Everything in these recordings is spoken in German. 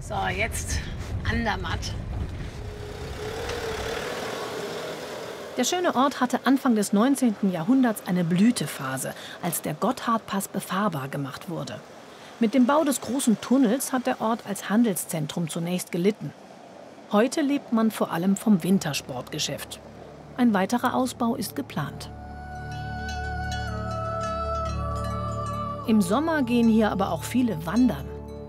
So, jetzt Andermatt. Der schöne Ort hatte Anfang des 19. Jahrhunderts eine Blütephase, als der Gotthardpass befahrbar gemacht wurde. Mit dem Bau des großen Tunnels hat der Ort als Handelszentrum zunächst gelitten. Heute lebt man vor allem vom Wintersportgeschäft. Ein weiterer Ausbau ist geplant. Im Sommer gehen hier aber auch viele wandern.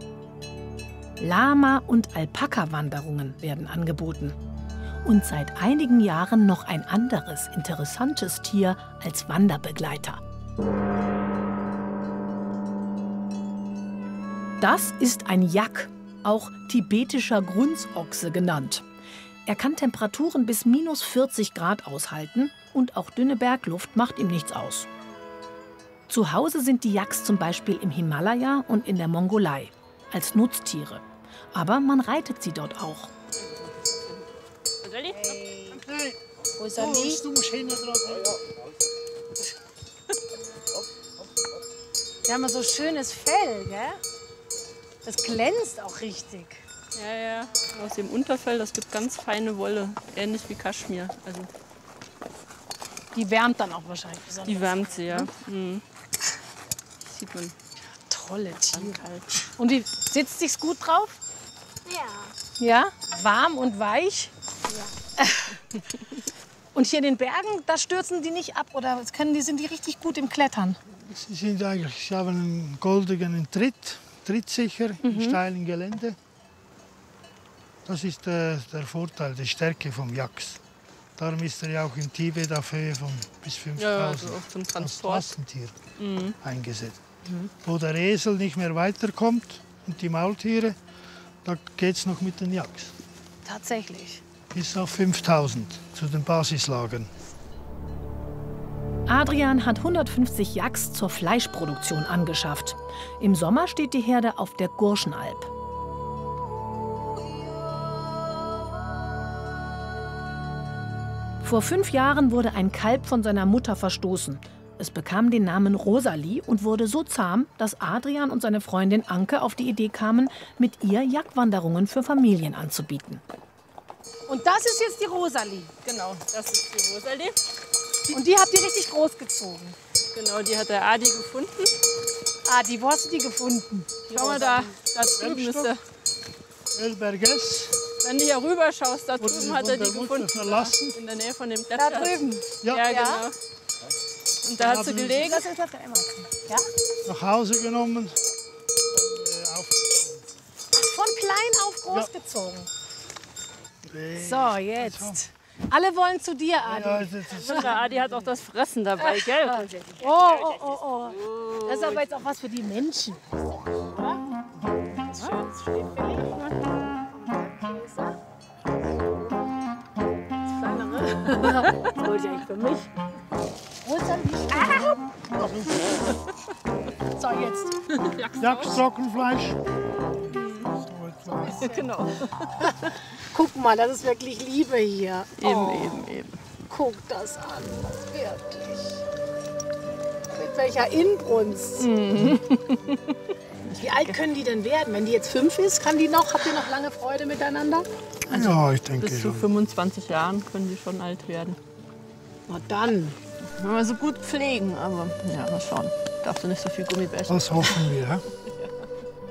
Lama- und Alpaka-Wanderungen werden angeboten. Und seit einigen Jahren noch ein anderes interessantes Tier als Wanderbegleiter. Das ist ein Yak, auch tibetischer Grunzochse genannt. Er kann Temperaturen bis -40 Grad aushalten und auch dünne Bergluft macht ihm nichts aus. Zu Hause sind die Yaks zum Beispiel im Himalaya und in der Mongolei, als Nutztiere. Aber man reitet sie dort auch. Wo ist er nicht? Die haben so schönes Fell, gell? Das glänzt auch richtig. Ja, ja. Aus dem Unterfell, das gibt ganz feine Wolle. Ähnlich wie Kaschmir. Also, Die wärmt dann auch wahrscheinlich besonders. die wärmt sehr. Mhm. Sieht man. Tolle Tiere. Und wie sitzt sich's gut drauf? Ja. Ja? Warm und weich? Ja. Und hier in den Bergen, da stürzen die nicht ab oder sind die richtig gut im Klettern? Sie haben einen goldenen Tritt, trittsicher, im steilen Gelände. Das ist der Vorteil, die Stärke vom Yaks. Darum ist er ja auch in Tibet auf Höhe von bis 5000 Ja, also auch zum als Transport. Lastentier eingesetzt. Wo der Esel nicht mehr weiterkommt und die Maultiere, da geht es noch mit den Yaks. Tatsächlich. Bis auf 5000 zu den Basislagern. Adrian hat 150 Yaks zur Fleischproduktion angeschafft. Im Sommer steht die Herde auf der Gurschenalb. Vor 5 Jahren wurde ein Kalb von seiner Mutter verstoßen. Es bekam den Namen Rosalie und wurde so zahm, dass Adrian und seine Freundin Anke auf die Idee kamen, mit ihr Jagdwanderungen für Familien anzubieten. Und das ist jetzt die Rosalie. Genau, das ist die Rosalie. Und die habt ihr richtig großgezogen. Genau, die hat der Adi gefunden. Adi, wo hast du die gefunden? Schau mal da drüben ist der. Ölberges. Wenn du hier rüber schaust, da drüben hat er die von der Mutter gefunden. verlassen. In der Nähe von dem Da Gletscher. drüben. Ja, Ja, genau. Und da hat sie gelegen. Das ist der Emmerchen. Ja? nach Hause genommen. Von klein auf großgezogen. So, jetzt. Alle wollen zu dir, Adi. Ja, das ist Der Adi hat auch das Fressen dabei, gell? Oh, oh, oh, oh. Das ist aber jetzt auch was für die Menschen. Das wollte ich eigentlich für mich. Wo ist denn die So, jetzt. Jagdtrockenfleisch. Genau. Guck mal, das ist wirklich Liebe hier. Eben. Guck das an. Wirklich. Mit welcher Inbrunst. Wie alt können die denn werden? Wenn die jetzt 5 ist, habt ihr noch lange Freude miteinander? Ja, ich denke Bis zu schon. 25 Jahren können die schon alt werden. Na dann. Wenn wir so gut pflegen, aber ja, mal schauen. Darfst du nicht so viel Gummibärchen. Das hoffen wir.